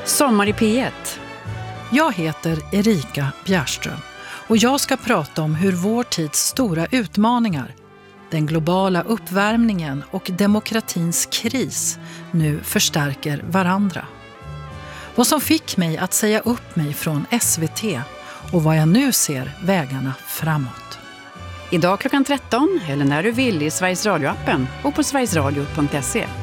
Sommar i P1. Jag heter Erika Bjärström och jag ska prata om hur vår tids stora utmaningar, den globala uppvärmningen och demokratins kris nu förstärker varandra. Vad som fick mig att säga upp mig från SVT och vad jag nu ser vägarna framåt. Idag klockan 13 eller när du vill i Sveriges Radio-appen och på sverigesradio.se.